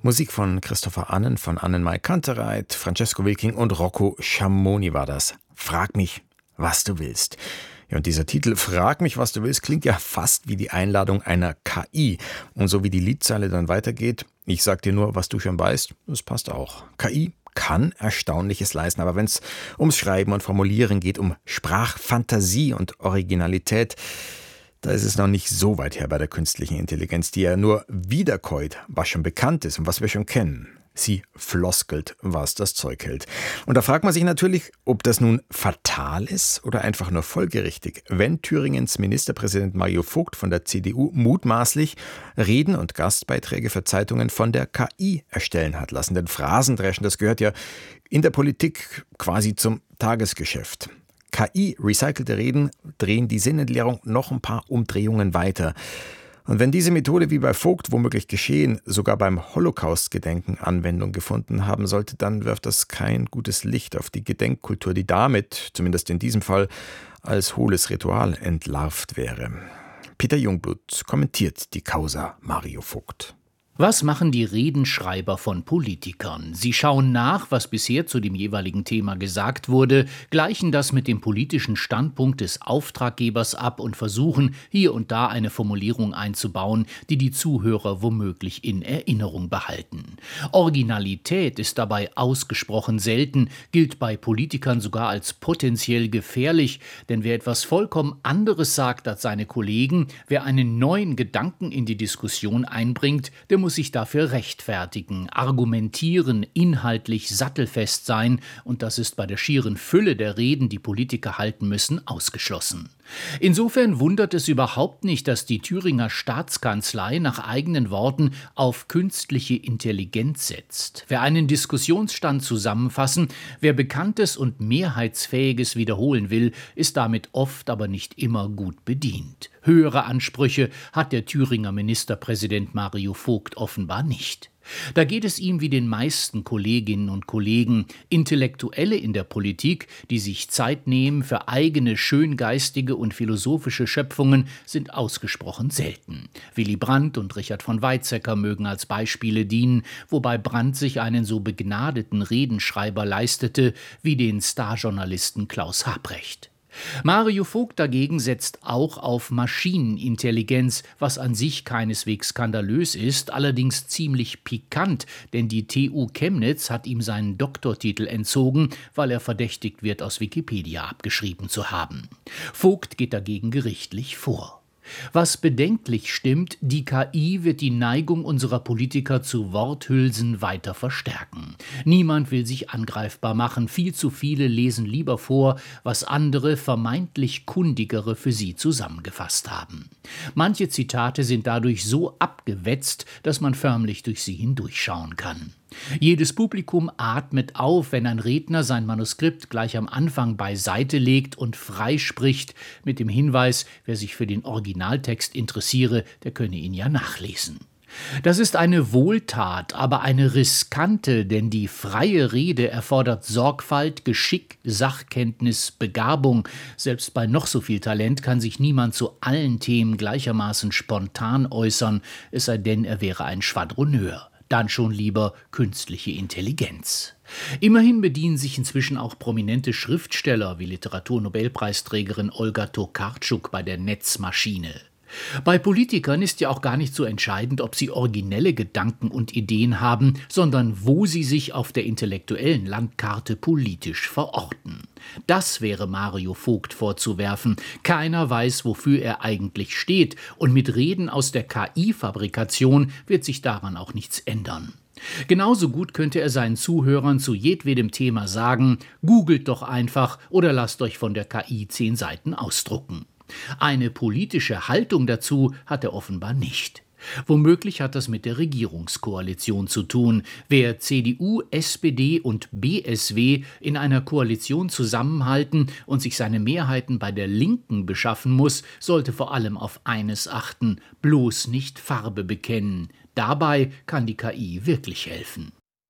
Musik von Christopher Annen, von Annenmai Kantereit, Francesco Wilking und Rocco Schamoni war das. Frag mich, was du willst. Ja, und dieser Titel Frag mich, was du willst klingt ja fast wie die Einladung einer KI. Und so wie die Liedzeile dann weitergeht, ich sag dir nur, was du schon weißt, das passt auch. KI kann Erstaunliches leisten, aber wenn es ums Schreiben und Formulieren geht, um Sprachfantasie und Originalität, da ist es noch nicht so weit her bei der künstlichen Intelligenz, die ja nur wiederkäut, was schon bekannt ist und was wir schon kennen. Sie floskelt, was das Zeug hält. Und da fragt man sich natürlich, ob das nun fatal ist oder einfach nur folgerichtig, wenn Thüringens Ministerpräsident Mario Vogt von der CDU mutmaßlich Reden und Gastbeiträge für Zeitungen von der KI erstellen hat lassen. Denn Phrasendreschen, das gehört ja in der Politik quasi zum Tagesgeschäft. KI-recycelte Reden drehen die Sinnentleerung noch ein paar Umdrehungen weiter. Und wenn diese Methode wie bei Vogt womöglich geschehen, sogar beim Holocaust-Gedenken Anwendung gefunden haben sollte, dann wirft das kein gutes Licht auf die Gedenkkultur, die damit, zumindest in diesem Fall, als hohles Ritual entlarvt wäre. Peter Jungblut kommentiert die Causa Mario Vogt. Was machen die Redenschreiber von Politikern? Sie schauen nach, was bisher zu dem jeweiligen Thema gesagt wurde, gleichen das mit dem politischen Standpunkt des Auftraggebers ab und versuchen, hier und da eine Formulierung einzubauen, die die Zuhörer womöglich in Erinnerung behalten. Originalität ist dabei ausgesprochen selten, gilt bei Politikern sogar als potenziell gefährlich, denn wer etwas vollkommen anderes sagt als seine Kollegen, wer einen neuen Gedanken in die Diskussion einbringt, der muss sich dafür rechtfertigen, argumentieren, inhaltlich sattelfest sein, und das ist bei der schieren Fülle der Reden, die Politiker halten müssen, ausgeschlossen. Insofern wundert es überhaupt nicht, dass die Thüringer Staatskanzlei nach eigenen Worten auf künstliche Intelligenz setzt. Wer einen Diskussionsstand zusammenfassen, wer Bekanntes und Mehrheitsfähiges wiederholen will, ist damit oft, aber nicht immer gut bedient. Höhere Ansprüche hat der Thüringer Ministerpräsident Mario Vogt offenbar nicht. Da geht es ihm wie den meisten Kolleginnen und Kollegen, Intellektuelle in der Politik, die sich Zeit nehmen für eigene schöngeistige und philosophische Schöpfungen, sind ausgesprochen selten. Willy Brandt und Richard von Weizsäcker mögen als Beispiele dienen, wobei Brandt sich einen so begnadeten Redenschreiber leistete wie den Starjournalisten Klaus Habrecht. Mario Vogt dagegen setzt auch auf Maschinenintelligenz, was an sich keineswegs skandalös ist, allerdings ziemlich pikant, denn die TU Chemnitz hat ihm seinen Doktortitel entzogen, weil er verdächtigt wird, aus Wikipedia abgeschrieben zu haben. Vogt geht dagegen gerichtlich vor. Was bedenklich stimmt, die KI wird die Neigung unserer Politiker zu Worthülsen weiter verstärken. Niemand will sich angreifbar machen, viel zu viele lesen lieber vor, was andere, vermeintlich Kundigere für sie zusammengefasst haben. Manche Zitate sind dadurch so abgewetzt, dass man förmlich durch sie hindurchschauen kann. Jedes Publikum atmet auf, wenn ein Redner sein Manuskript gleich am Anfang beiseite legt und frei spricht, mit dem Hinweis, wer sich für den Originaltext interessiere, der könne ihn ja nachlesen. Das ist eine Wohltat, aber eine riskante, denn die freie Rede erfordert Sorgfalt, Geschick, Sachkenntnis, Begabung. Selbst bei noch so viel Talent kann sich niemand zu allen Themen gleichermaßen spontan äußern, es sei denn, er wäre ein Schwadroneur. Dann schon lieber künstliche Intelligenz. Immerhin bedienen sich inzwischen auch prominente Schriftsteller wie Literaturnobelpreisträgerin Olga Tokarczuk bei der Netzmaschine. Bei Politikern ist ja auch gar nicht so entscheidend, ob sie originelle Gedanken und Ideen haben, sondern wo sie sich auf der intellektuellen Landkarte politisch verorten. Das wäre Mario Vogt vorzuwerfen. Keiner weiß, wofür er eigentlich steht, und mit Reden aus der KI-Fabrikation wird sich daran auch nichts ändern. Genauso gut könnte er seinen Zuhörern zu jedwedem Thema sagen, googelt doch einfach oder lasst euch von der KI 10 Seiten ausdrucken. Eine politische Haltung dazu hat er offenbar nicht. Womöglich hat das mit der Regierungskoalition zu tun. Wer CDU, SPD und BSW in einer Koalition zusammenhalten und sich seine Mehrheiten bei der Linken beschaffen muss, sollte vor allem auf eines achten: bloß nicht Farbe bekennen. Dabei kann die KI wirklich helfen.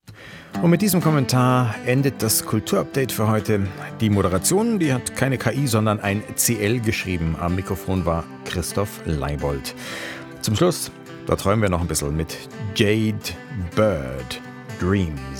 Und mit diesem Kommentar endet das Kulturupdate für heute. Die Moderation, die hat keine KI, sondern ein CL geschrieben. Am Mikrofon war Christoph Leibold. Zum Schluss, da träumen wir noch ein bisschen mit Jade Bird Dreams.